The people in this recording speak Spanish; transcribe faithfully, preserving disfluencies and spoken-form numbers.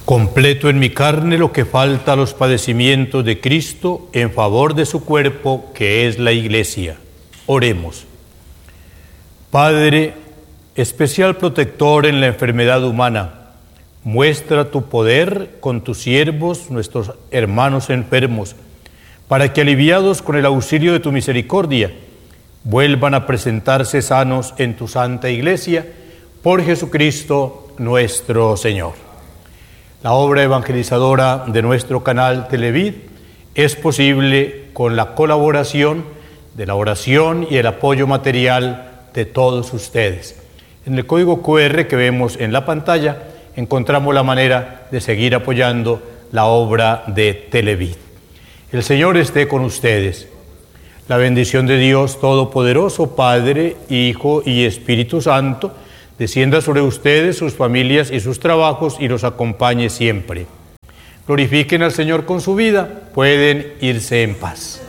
Completo en mi carne lo que falta a los padecimientos de Cristo en favor de su cuerpo, que es la Iglesia. Oremos. Padre, especial protector en la enfermedad humana, muestra tu poder con tus siervos, nuestros hermanos enfermos, para que, aliviados con el auxilio de tu misericordia, vuelvan a presentarse sanos en tu santa Iglesia, por Jesucristo nuestro Señor. La obra evangelizadora de nuestro canal Televid es posible con la colaboración de la oración y el apoyo material de todos ustedes. En el código cu erre que vemos en la pantalla encontramos la manera de seguir apoyando la obra de Televid. El Señor esté con ustedes. La bendición de Dios Todopoderoso, Padre, Hijo y Espíritu Santo, descienda sobre ustedes, sus familias y sus trabajos y los acompañe siempre. Glorifiquen al Señor con su vida. Pueden irse en paz.